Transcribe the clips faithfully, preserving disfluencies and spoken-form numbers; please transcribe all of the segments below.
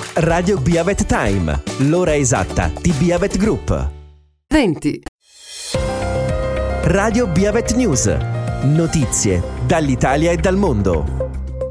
Radio Biavet Time, l'ora esatta di Biavet Group. venti. Radio Biavet News, notizie dall'Italia e dal mondo.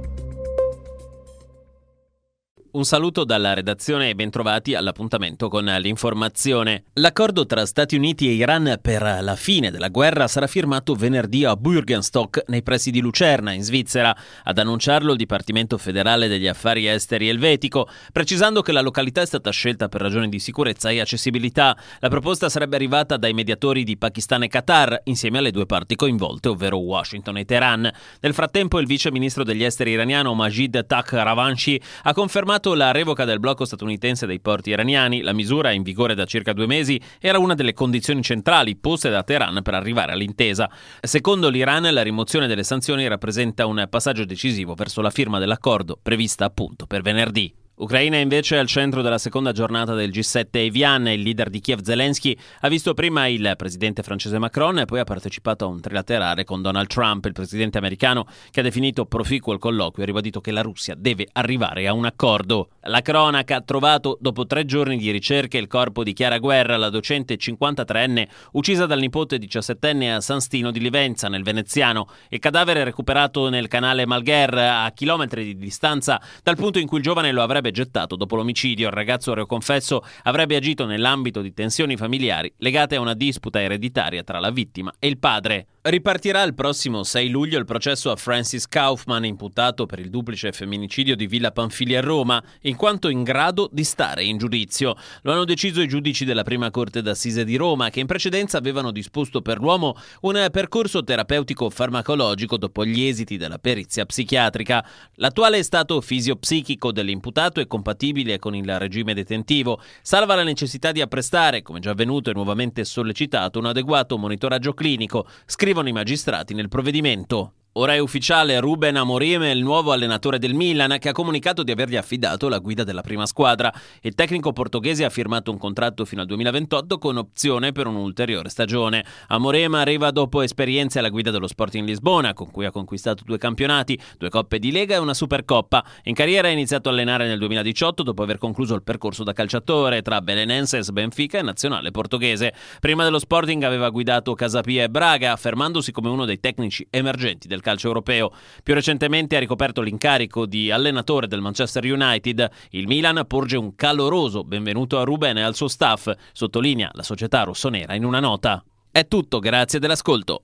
Un saluto dalla redazione e bentrovati all'appuntamento con l'informazione. L'accordo tra Stati Uniti e Iran per la fine della guerra sarà firmato venerdì a Bürgenstock, nei pressi di Lucerna, in Svizzera. Ad annunciarlo il Dipartimento federale degli affari esteri elvetico, precisando che la località è stata scelta per ragioni di sicurezza e accessibilità. La proposta sarebbe arrivata dai mediatori di Pakistan e Qatar, insieme alle due parti coinvolte, ovvero Washington e Teheran. Nel frattempo, il vice ministro degli esteri iraniano Majid Takht Ravanchi ha confermato la revoca del blocco statunitense dei porti iraniani. La misura, in vigore da circa due mesi, era una delle condizioni centrali poste da Teheran per arrivare all'intesa. Secondo l'Iran, la rimozione delle sanzioni rappresenta un passaggio decisivo verso la firma dell'accordo, prevista appunto per venerdì. Ucraina invece è al centro della seconda giornata del G sette Evian. Il leader di Kiev Zelensky ha visto prima il presidente francese Macron e poi ha partecipato a un trilaterale con Donald Trump. Il presidente americano, che ha definito proficuo il colloquio, ha ribadito che la Russia deve arrivare a un accordo. La cronaca ha trovato, dopo tre giorni di ricerche, il corpo di Chiara Guerra, la docente cinquantatreenne uccisa dal nipote diciassettenne a San Stino di Livenza, nel Veneziano. Il cadavere è recuperato nel canale Malgher, a chilometri di distanza dal punto in cui il giovane lo avrebbe gettato dopo l'omicidio. Il ragazzo reo confesso avrebbe agito nell'ambito di tensioni familiari legate a una disputa ereditaria tra la vittima e il padre. Ripartirà il prossimo sei luglio il processo a Francis Kaufman, imputato per il duplice femminicidio di Villa Pamphili a Roma, in quanto in grado di stare in giudizio. Lo hanno deciso i giudici della prima corte d'assise di Roma, che in precedenza avevano disposto per l'uomo un percorso terapeutico farmacologico dopo gli esiti della perizia psichiatrica. L'attuale stato fisiopsichico dell'imputato è compatibile con il regime detentivo, salva la necessità di apprestare, come già avvenuto e nuovamente sollecitato, un adeguato monitoraggio clinico, scrivono i magistrati nel provvedimento. Ora è ufficiale, Ruben Amorim è il nuovo allenatore del Milan, che ha comunicato di avergli affidato la guida della prima squadra. Il tecnico portoghese ha firmato un contratto fino al duemilaventotto con opzione per un'ulteriore stagione. Amorim arriva dopo esperienze alla guida dello Sporting Lisbona, con cui ha conquistato due campionati, due coppe di Lega e una Supercoppa. In carriera ha iniziato a allenare nel duemiladiciotto, dopo aver concluso il percorso da calciatore tra Belenenses, Benfica e Nazionale portoghese. Prima dello Sporting aveva guidato Casapia e Braga, affermandosi come uno dei tecnici emergenti del calcio europeo. Più recentemente ha ricoperto l'incarico di allenatore del Manchester United. Il Milan porge un caloroso benvenuto a Ruben e al suo staff, sottolinea la società rossonera in una nota. È tutto, grazie dell'ascolto.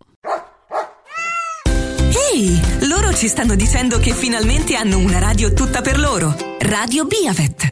Ehi, loro ci stanno dicendo che finalmente hanno una radio tutta per loro. Radio Biavet.